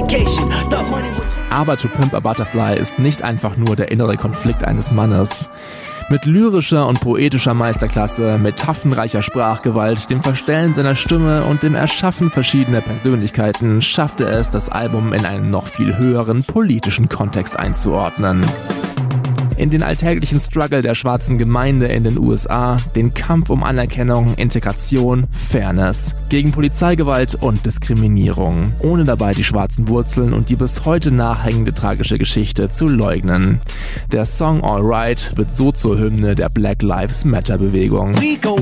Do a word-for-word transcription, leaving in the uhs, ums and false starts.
Aber To Pimp a Butterfly ist nicht einfach nur der innere Konflikt eines Mannes. Mit lyrischer und poetischer Meisterklasse, mit taffenreicher Sprachgewalt, dem Verstellen seiner Stimme und dem Erschaffen verschiedener Persönlichkeiten schaffte es, das Album in einen noch viel höheren politischen Kontext einzuordnen. In den alltäglichen Struggle der schwarzen Gemeinde in den U S A, den Kampf um Anerkennung, Integration, Fairness, gegen Polizeigewalt und Diskriminierung, ohne dabei die schwarzen Wurzeln und die bis heute nachhängende tragische Geschichte zu leugnen. Der Song All Right wird so zur Hymne der Black Lives Matter Bewegung.